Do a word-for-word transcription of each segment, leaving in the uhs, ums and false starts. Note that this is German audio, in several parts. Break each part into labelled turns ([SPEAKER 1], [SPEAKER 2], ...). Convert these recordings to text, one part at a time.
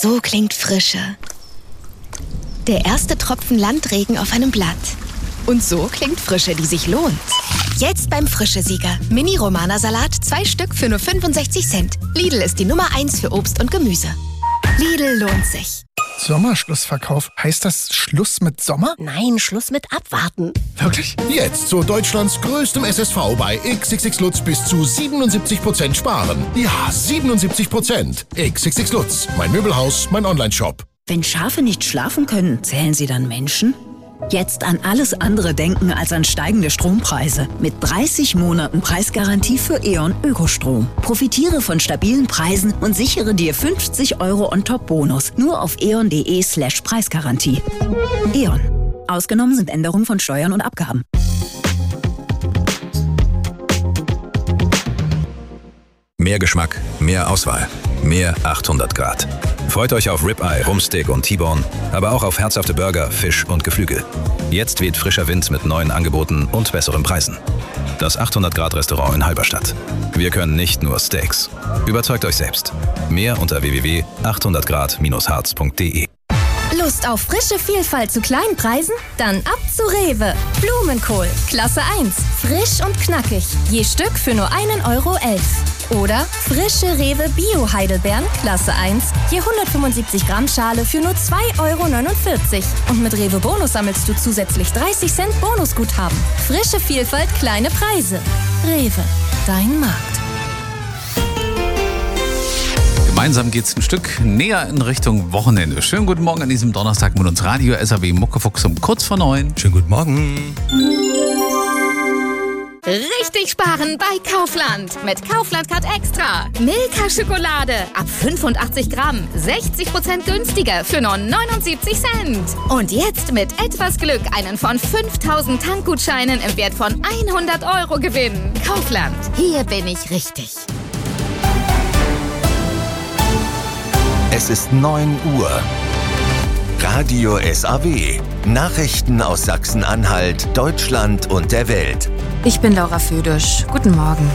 [SPEAKER 1] So klingt Frische. Der erste Tropfen Landregen auf einem Blatt. Und so klingt Frische, die sich lohnt. Jetzt beim Frische-Sieger. Mini-Romana-Salat, zwei Stück für nur fünfundsechzig Cent. Lidl ist die Nummer eins für Obst und Gemüse. Lidl lohnt sich.
[SPEAKER 2] Sommerschlussverkauf. Heißt das Schluss mit Sommer?
[SPEAKER 3] Nein, Schluss mit Abwarten.
[SPEAKER 2] Wirklich?
[SPEAKER 4] Jetzt zu Deutschlands größtem S S V bei X X X Lutz bis zu siebenundsiebzig Prozent sparen. Ja, siebenundsiebzig Prozent. X X X Lutz. Mein Möbelhaus, mein Onlineshop.
[SPEAKER 5] Wenn Schafe nicht schlafen können, zählen sie dann Menschen? Jetzt an alles andere denken als an steigende Strompreise. Mit dreißig Monaten Preisgarantie für E.ON Ökostrom. Profitiere von stabilen Preisen und sichere dir fünfzig Euro on-top-Bonus. Nur auf eon.de slash Preisgarantie. E.ON. Ausgenommen sind Änderungen von Steuern und Abgaben.
[SPEAKER 6] Mehr Geschmack, mehr Auswahl, mehr achthundert Grad. Freut euch auf Ribeye, Rumpsteak und T-Bone, aber auch auf herzhafte Burger, Fisch und Geflügel. Jetzt weht frischer Wind mit neuen Angeboten und besseren Preisen. Das achthundert Grad Restaurant in Halberstadt. Wir können nicht nur Steaks. Überzeugt euch selbst. Mehr unter w w w punkt achthundert grad harz punkt d e.
[SPEAKER 7] Lust auf frische Vielfalt zu kleinen Preisen? Dann ab zu Rewe. Blumenkohl, Klasse eins. Frisch und knackig. Je Stück für nur einen Euro elf. Oder frische Rewe Bio-Heidelbeeren, Klasse eins. Je hundertfünfundsiebzig Gramm Schale für nur zwei Euro neunundvierzig. Und mit Rewe Bonus sammelst du zusätzlich dreißig Cent Bonusguthaben. Frische Vielfalt, kleine Preise. Rewe, dein Markt.
[SPEAKER 8] Gemeinsam geht's ein Stück näher in Richtung Wochenende. Schönen guten Morgen an diesem Donnerstag mit uns Radio S A W Muckefuchs um kurz vor neun.
[SPEAKER 2] Schönen guten Morgen.
[SPEAKER 9] Richtig sparen bei Kaufland. Mit Kaufland Card Extra. Milka Schokolade ab fünfundachtzig Gramm. sechzig Prozent günstiger für nur neunundsiebzig Cent. Und jetzt mit etwas Glück einen von fünftausend Tankgutscheinen im Wert von hundert Euro gewinnen. Kaufland. Hier bin ich richtig.
[SPEAKER 10] Es ist neun Uhr. Radio S A W. Nachrichten aus Sachsen-Anhalt, Deutschland und der Welt.
[SPEAKER 11] Ich bin Laura Födisch. Guten Morgen.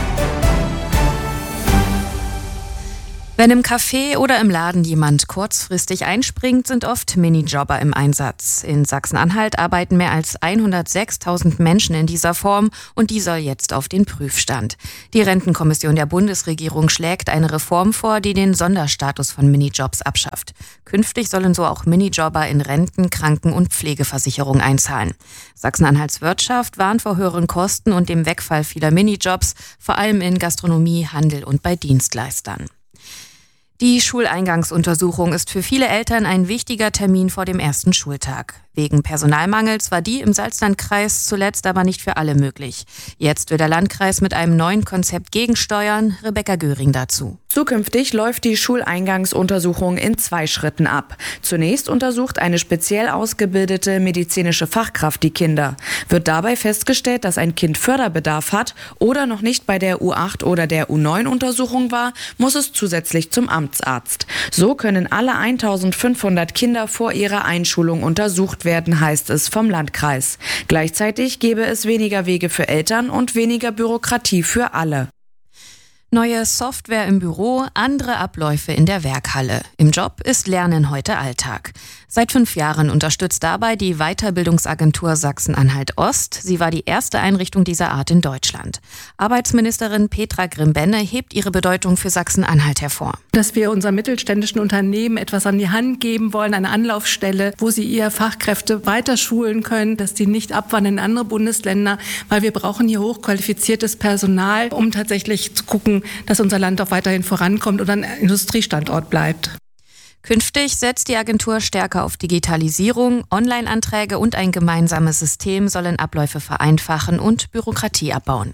[SPEAKER 11] Wenn im Café oder im Laden jemand kurzfristig einspringt, sind oft Minijobber im Einsatz. In Sachsen-Anhalt arbeiten mehr als hundertsechstausend Menschen in dieser Form und die soll jetzt auf den Prüfstand. Die Rentenkommission der Bundesregierung schlägt eine Reform vor, die den Sonderstatus von Minijobs abschafft. Künftig sollen so auch Minijobber in Renten-, Kranken- und Pflegeversicherung einzahlen. Sachsen-Anhalts Wirtschaft warnt vor höheren Kosten und dem Wegfall vieler Minijobs, vor allem in Gastronomie, Handel und bei Dienstleistern. Die Schuleingangsuntersuchung ist für viele Eltern ein wichtiger Termin vor dem ersten Schultag. Wegen Personalmangels war die im Salzlandkreis zuletzt aber nicht für alle möglich. Jetzt will der Landkreis mit einem neuen Konzept gegensteuern. Rebecca Göring dazu.
[SPEAKER 12] Zukünftig läuft die Schuleingangsuntersuchung in zwei Schritten ab. Zunächst untersucht eine speziell ausgebildete medizinische Fachkraft die Kinder. Wird dabei festgestellt, dass ein Kind Förderbedarf hat oder noch nicht bei der U acht oder der U neun Untersuchung war, muss es zusätzlich zum Amtsarzt. So können alle eintausendfünfhundert Kinder vor ihrer Einschulung untersucht werden, heißt es vom Landkreis. Gleichzeitig gäbe es weniger Wege für Eltern und weniger Bürokratie für alle.
[SPEAKER 11] Neue Software im Büro, andere Abläufe in der Werkhalle. Im Job ist Lernen heute Alltag. Seit fünf Jahren unterstützt dabei die Weiterbildungsagentur Sachsen-Anhalt Ost. Sie war die erste Einrichtung dieser Art in Deutschland. Arbeitsministerin Petra Grimbenne hebt ihre Bedeutung für Sachsen-Anhalt hervor.
[SPEAKER 13] Dass wir unseren mittelständischen Unternehmen etwas an die Hand geben wollen, eine Anlaufstelle, wo sie ihre Fachkräfte weiterschulen können, dass die nicht abwandern in andere Bundesländer, weil wir brauchen hier hochqualifiziertes Personal, um tatsächlich zu gucken, dass unser Land auch weiterhin vorankommt und ein Industriestandort bleibt.
[SPEAKER 11] Künftig setzt die Agentur stärker auf Digitalisierung, Online-Anträge und ein gemeinsames System sollen Abläufe vereinfachen und Bürokratie abbauen.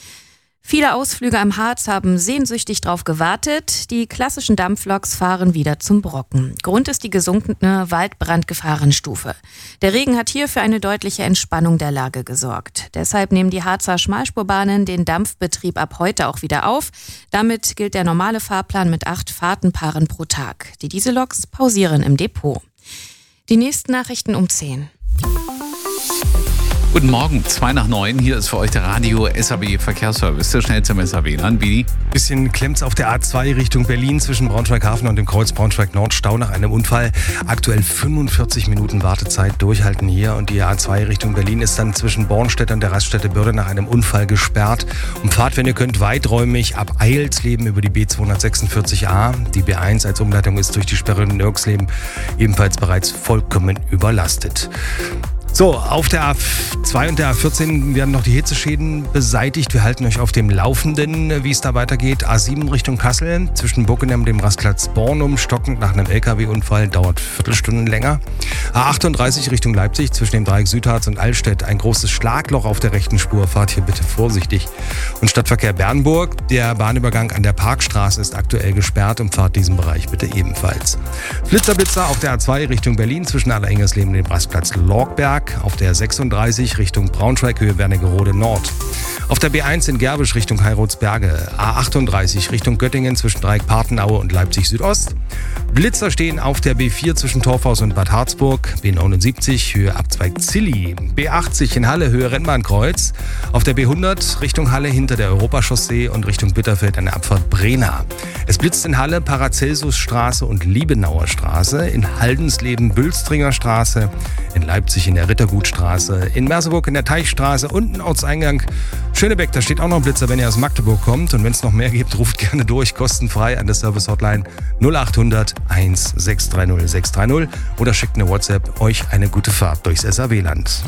[SPEAKER 11] Viele Ausflüge am Harz haben sehnsüchtig drauf gewartet. Die klassischen Dampfloks fahren wieder zum Brocken. Grund ist die gesunkene Waldbrandgefahrenstufe. Der Regen hat hier für eine deutliche Entspannung der Lage gesorgt. Deshalb nehmen die Harzer Schmalspurbahnen den Dampfbetrieb ab heute auch wieder auf. Damit gilt der normale Fahrplan mit acht Fahrtenpaaren pro Tag. Die Dieselloks pausieren im Depot. Die nächsten Nachrichten um zehn.
[SPEAKER 8] Guten Morgen, zwei nach neun. Hier ist für euch der Radio S A B Verkehrsservice. Der schnellste im S A B-Land. Bini?
[SPEAKER 14] Bisschen klemmt's auf der A zwei Richtung Berlin zwischen Braunschweig-Hafen und dem Kreuz Braunschweig-Nord. Stau nach einem Unfall. Aktuell fünfundvierzig Minuten Wartezeit. Durchhalten hier. Und die A zwei Richtung Berlin ist dann zwischen Bornstedt und der Raststätte Bürde nach einem Unfall gesperrt. Umfahrt, wenn ihr könnt, weiträumig ab Eilsleben über die B zweihundertsechsundvierzig A. Die B eins als Umleitung ist durch die Sperre in Nörgsleben ebenfalls bereits vollkommen überlastet. So, auf der A zwei und der A vierzehn werden noch die Hitzeschäden beseitigt. Wir halten euch auf dem Laufenden, wie es da weitergeht. A sieben Richtung Kassel, zwischen Bockenem und dem Rastplatz Bornum, stockend nach einem L K W-Unfall, dauert Viertelstunden länger. A achtunddreißig Richtung Leipzig, zwischen dem Dreieck Südharz und Allstedt, ein großes Schlagloch auf der rechten Spur. Fahrt hier bitte vorsichtig. Und Stadtverkehr Bernburg, der Bahnübergang an der Parkstraße ist aktuell gesperrt und fahrt diesen Bereich bitte ebenfalls. Flitzer, Blitzer auf der A zwei Richtung Berlin, zwischen Allerengersleben und dem Rastplatz Lorgberg. Auf der sechsunddreißig Richtung Braunschweig, Höhe Wernigerode Nord. Auf der B eins in Gerbisch Richtung Heiratsberge. A achtunddreißig Richtung Göttingen zwischen Dreieck Partenaue und Leipzig Südost. Blitzer stehen auf der B vier zwischen Torfhaus und Bad Harzburg. B neunundsiebzig Höhe Abzweig Zilli. B achtzig in Halle Höhe Rennbahnkreuz. Auf der B hundert Richtung Halle hinter der Europachaussee und Richtung Bitterfeld eine Abfahrt Brena. Es blitzt in Halle Paracelsusstraße und Liebenauer Straße. In Haldensleben Bülstringer Straße. In Leipzig in der Rittergutstraße. In Merseburg in der Teichstraße. Und ein Ortseingang Schönebeck, da steht auch noch ein Blitzer, wenn ihr aus Magdeburg kommt. Und wenn es noch mehr gibt, ruft gerne durch, kostenfrei an der Service-Hotline null achthundert eins sechs drei null sechs drei null oder schickt eine WhatsApp. Euch eine gute Fahrt durchs S A W-Land.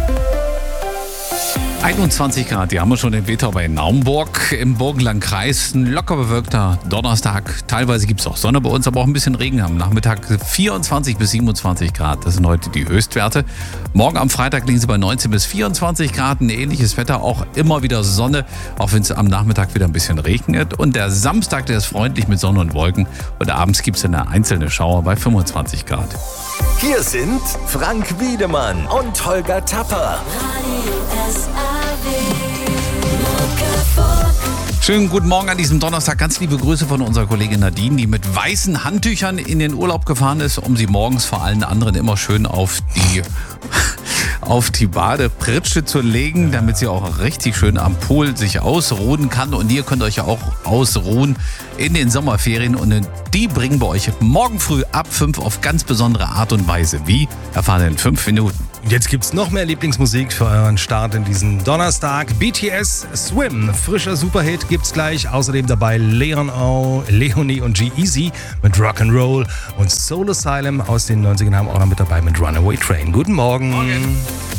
[SPEAKER 8] einundzwanzig Grad, die haben wir schon in Wetau bei Naumburg im Burgenlandkreis. Ein locker bewölkter Donnerstag. Teilweise gibt es auch Sonne bei uns, aber auch ein bisschen Regen am Nachmittag. vierundzwanzig bis siebenundzwanzig Grad, das sind heute die Höchstwerte. Morgen am Freitag liegen sie bei neunzehn bis vierundzwanzig Grad. Ein ähnliches Wetter, auch immer wieder Sonne, auch wenn es am Nachmittag wieder ein bisschen regnet. Und der Samstag, der ist freundlich mit Sonne und Wolken. Und abends gibt es eine einzelne Schauer bei fünfundzwanzig Grad.
[SPEAKER 10] Hier sind Frank Wiedemann und Holger Tapper.
[SPEAKER 8] Schönen guten Morgen an diesem Donnerstag. Ganz liebe Grüße von unserer Kollegin Nadine, die mit weißen Handtüchern in den Urlaub gefahren ist, um sie morgens vor allen anderen immer schön auf die, auf die Badepritsche zu legen, damit sie auch richtig schön am Pool sich ausruhen kann. Und ihr könnt euch ja auch ausruhen in den Sommerferien. Und die bringen wir euch morgen früh ab fünf auf ganz besondere Art und Weise. Wie? Erfahren in fünf Minuten.
[SPEAKER 14] Und jetzt gibt's noch mehr Lieblingsmusik für euren Start in diesen Donnerstag. B T S Swim, frischer Superhit gibt's gleich. Außerdem dabei Leon O, Leonie und G-Eazy mit Rock'n'Roll und Soul Asylum aus den neunzigern haben auch noch mit dabei mit Runaway Train. Guten Morgen. Morgen.